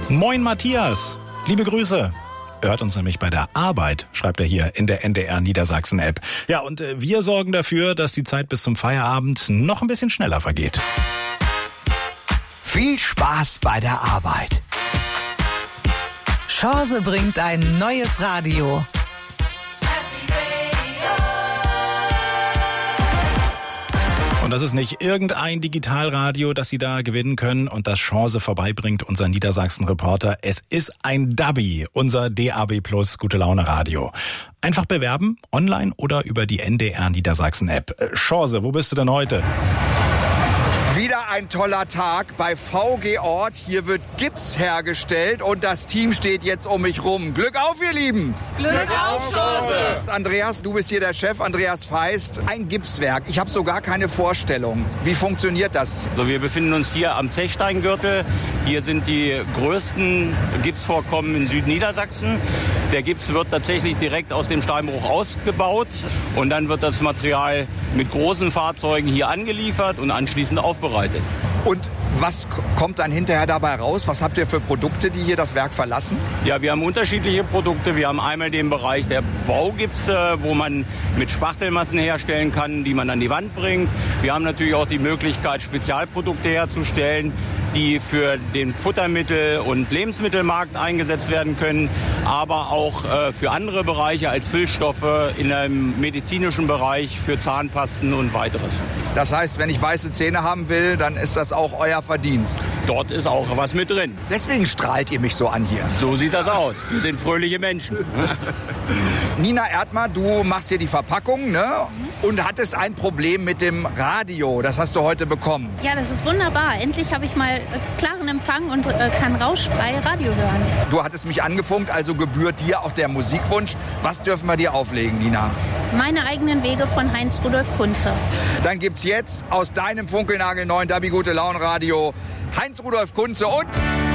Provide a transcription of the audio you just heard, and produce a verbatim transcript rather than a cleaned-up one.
Moin Matthias, liebe Grüße. Er hört uns nämlich bei der Arbeit, schreibt er hier in der N D R Niedersachsen App. Ja, und äh, wir sorgen dafür, dass die Zeit bis zum Feierabend noch ein bisschen schneller vergeht. Viel Spaß bei der Arbeit. Chance bringt ein neues Radio. Und das ist nicht irgendein Digitalradio, das Sie da gewinnen können und das Chance vorbeibringt, unser Niedersachsen-Reporter. Es ist ein Dubby, unser D A B Plus Gute Laune Radio. Einfach bewerben, online oder über die N D R Niedersachsen App. Chance, wo bist du denn heute? Wieder ein toller Tag bei V G Ort. Hier wird Gips hergestellt und das Team steht jetzt um mich rum. Glück auf, ihr Lieben! Glück auf, Chance! Andreas, du bist hier der Chef, Andreas Feist. Ein Gipswerk. Ich habe so gar keine Vorstellung. Wie funktioniert das? Also wir befinden uns hier am Zechsteingürtel. Hier sind die größten Gipsvorkommen in Südniedersachsen. Der Gips wird tatsächlich direkt aus dem Steinbruch ausgebaut und dann wird das Material mit großen Fahrzeugen hier angeliefert und anschließend aufbereitet. Und was kommt dann hinterher dabei raus? Was habt ihr für Produkte, die hier das Werk verlassen? Ja, wir haben unterschiedliche Produkte. Wir haben einmal den Bereich der Baugipse, wo man mit Spachtelmassen herstellen kann, die man an die Wand bringt. Wir haben natürlich auch die Möglichkeit, Spezialprodukte herzustellen, die für den Futtermittel- und Lebensmittelmarkt eingesetzt werden können, aber auch äh, für andere Bereiche als Füllstoffe in einem medizinischen Bereich, für Zahnpasten und weiteres. Das heißt, wenn ich weiße Zähne haben will, dann ist das auch euer Verdienst. Dort ist auch was mit drin. Deswegen strahlt ihr mich so an hier. So sieht das aus. Wir sind fröhliche Menschen. Nina Erdmann, du machst hier die Verpackung, ne? Und hattest ein Problem mit dem Radio. Das hast du heute bekommen. Ja, das ist wunderbar. Endlich habe ich mal äh, klaren Empfang und äh, kann rauschfrei Radio hören. Du hattest mich angefunkt, also gebührt dir auch der Musikwunsch. Was dürfen wir dir auflegen, Nina? Meine eigenen Wege von Heinz Rudolf Kunze. Dann gibt's jetzt aus deinem funkelnagelneuen Dubby Gute Laune Radio Heinz Rudolf Kunze und...